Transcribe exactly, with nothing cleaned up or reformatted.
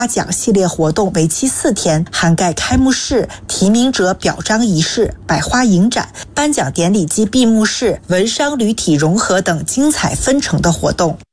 奖系列活动为期四天，涵盖开幕式、提名者表彰仪式、百花影展、颁奖典礼及闭幕式、文商旅体融合等精彩纷呈的活动。